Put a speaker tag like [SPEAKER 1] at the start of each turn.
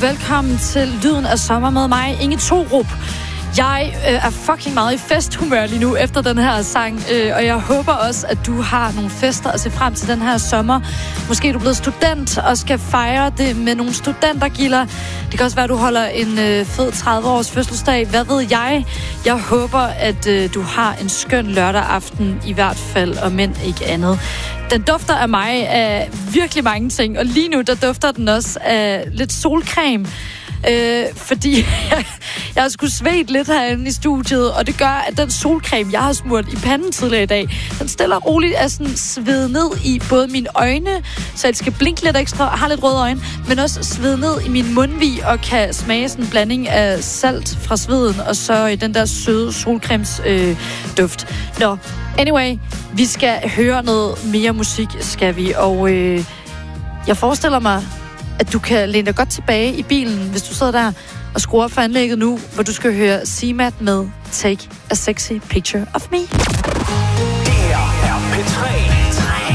[SPEAKER 1] velkommen til Lyden af Sommer med mig, Inge Thorup. Jeg er fucking meget i festhumør lige nu efter den her sang, og jeg håber også, at du har nogle fester at se frem til den her sommer. Måske er du blevet student og skal fejre det med nogle studentergilder. Det kan også være, at du holder en fed 30-års fødselsdag. Hvad ved jeg? Jeg håber, at du har en skøn lørdag aften i hvert fald, og men ikke andet. Den dufter af mig af virkelig mange ting, og lige nu der dufter den også af lidt solcreme. Fordi jeg har sgu svedt lidt herinde i studiet, og det gør, at den solcreme, jeg har smurt i panden tidligere i dag, den stille og roligt er sådan svedet ned i både mine øjne, så jeg skal blinke lidt ekstra og har lidt røde øjne, men også svedet ned i min mundvig og kan smage sådan en blanding af salt fra sveden og så den der søde solcremes duft. Nå, anyway, vi skal høre noget mere musik, skal vi, og jeg forestiller mig, at du kan læne dig godt tilbage i bilen, hvis du sidder der og skruer op for anlægget nu, hvor du skal høre CMAT med Take a Sexy Picture of Me.
[SPEAKER 2] Det her er P3.